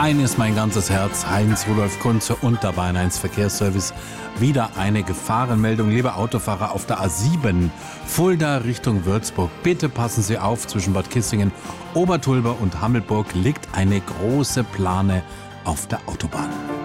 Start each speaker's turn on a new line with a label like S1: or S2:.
S1: Dein ist mein ganzes Herz, Heinz-Rudolf Kunze und der Bayern 1 Verkehrsservice. Wieder eine Gefahrenmeldung, liebe Autofahrer auf der A7, Fulda Richtung Würzburg. Bitte passen Sie auf, zwischen Bad Kissingen, Obertulber und Hammelburg liegt eine große Plane auf der Autobahn.